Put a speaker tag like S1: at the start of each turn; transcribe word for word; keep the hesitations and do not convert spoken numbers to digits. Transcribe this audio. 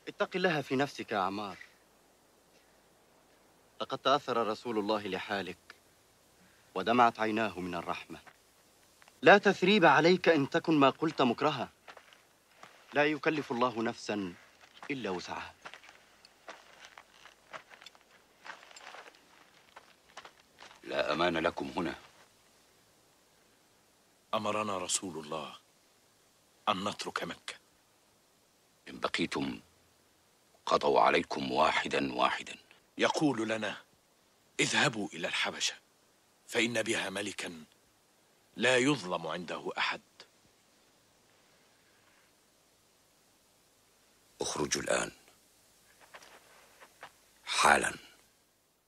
S1: اتق الله في نفسك يا عمار. لقد تأثر رسول الله لحالك ودمعت عيناه من الرحمة. لا تثريب عليك إن تكن ما قلت مكرها. لا يكلف الله نفسا إلا وسعها.
S2: لا أمان لكم هنا.
S3: أمرنا رسول الله أن نترك مكة.
S2: إن بقيتم قضوا عليكم واحدا واحدا.
S3: يقول لنا اذهبوا إلى الحبشة فإن بها ملكا لا يظلم عنده أحد.
S2: اخرجوا الآن حالا.